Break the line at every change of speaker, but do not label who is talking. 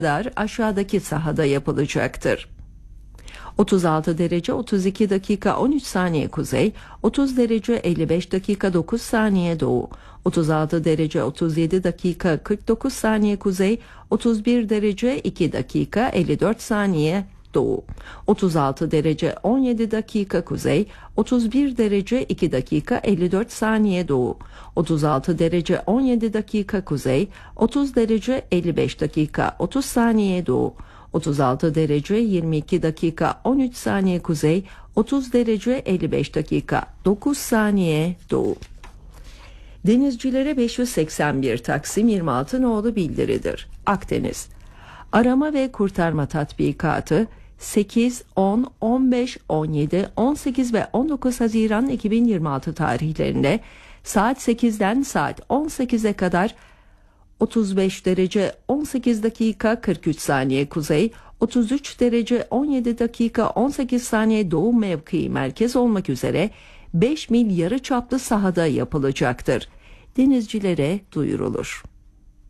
kadar aşağıdaki sahada yapılacaktır. 36 derece 32 dakika 13 saniye kuzey, 30 derece 55 dakika 9 saniye doğu, 36 derece 37 dakika 49 saniye kuzey, 31 derece 2 dakika 54 saniye doğu, 36 derece 17 dakika kuzey, 31 derece 2 dakika 54 saniye doğu, 36 derece 17 dakika kuzey, 30 derece 55 dakika 30 saniye doğu, 36 derece 22 dakika 13 saniye kuzey, 30 derece 55 dakika 9 saniye doğu. Denizcilere 581 Taksim 26 nolu bildiridir. Akdeniz. Arama ve kurtarma tatbikatı 8, 10, 15, 17, 18 ve 19 Haziran 2026 tarihlerinde saat 8'den saat 18'e kadar 35 derece 18 dakika 43 saniye kuzey, 33 derece 17 dakika 18 saniye doğu mevkii merkez olmak üzere 5 mil yarıçaplı sahada yapılacaktır. Denizcilere duyurulur.